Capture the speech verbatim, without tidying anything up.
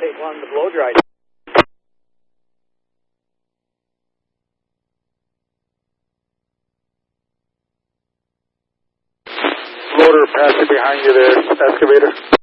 take one to blow dry. Loader passing behind you there, excavator.